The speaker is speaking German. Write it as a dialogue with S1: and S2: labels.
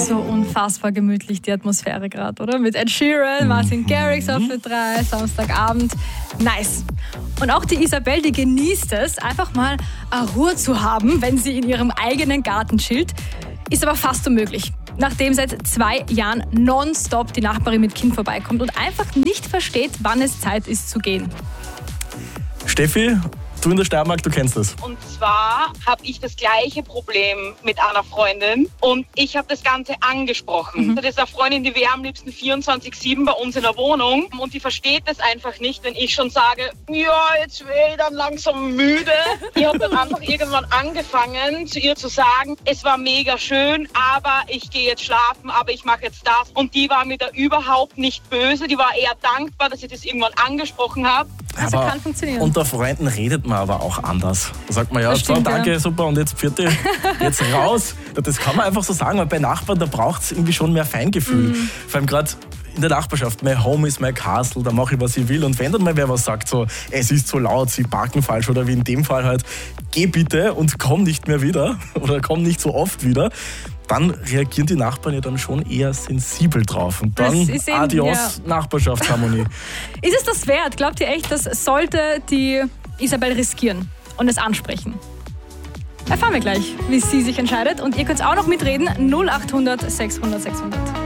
S1: so unfassbar gemütlich, die Atmosphäre gerade, oder? Mit Ed Sheeran, Martin Garrix auf Ö 3, Samstagabend. Nice. Und auch die Isabel, die genießt es, einfach mal eine Ruhe zu haben, wenn sie in ihrem eigenen Garten chillt. Ist aber fast unmöglich, nachdem seit 2 Jahren nonstop die Nachbarin mit Kind vorbeikommt und einfach nicht versteht, wann es Zeit ist zu gehen.
S2: Steffi, du in der Steiermark, du kennst das.
S3: Und zwar habe ich das gleiche Problem mit einer Freundin und ich habe das Ganze angesprochen. Das ist eine Freundin, die wäre am liebsten 24/7 bei uns in der Wohnung und die versteht das einfach nicht, wenn ich schon sage, ja, jetzt wäre ich dann langsam müde. Ich habe dann einfach irgendwann angefangen, zu ihr zu sagen, es war mega schön, aber ich gehe jetzt schlafen, aber ich mache jetzt das. Und die war mir da überhaupt nicht böse, die war eher dankbar, dass ich das irgendwann angesprochen habe.
S1: Also
S2: Aber
S1: kann funktionieren.
S2: Unter Freunden redet man aber auch anders. Da sagt man ja,
S1: Das stimmt,
S2: so, danke,
S1: ja.
S2: super, und jetzt vierte, jetzt raus. Das kann man einfach so sagen, weil bei Nachbarn, da braucht es irgendwie schon mehr Feingefühl. Vor allem gerade in der Nachbarschaft, mein Home ist mein Castle, da mache ich, was ich will. Und wenn dann mal wer was sagt, so, es ist zu laut, sie parken falsch oder wie in dem Fall halt, geh bitte und komm nicht mehr wieder oder komm nicht so oft wieder, dann reagieren die Nachbarn ja dann schon eher sensibel drauf. Und dann
S1: Das ist eben,
S2: adios, Nachbarschaftsharmonie.
S1: Ist es das wert? Glaubt ihr echt, das sollte die Isabel riskieren und es ansprechen? Erfahren wir gleich, wie sie sich entscheidet. Und ihr könnt auch noch mitreden. 0800 600 600.